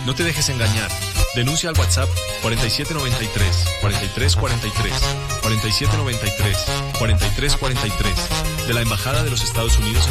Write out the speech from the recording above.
No te dejes engañar. Denuncia al WhatsApp 4793 4343 4793 4343 de la Embajada de los Estados Unidos en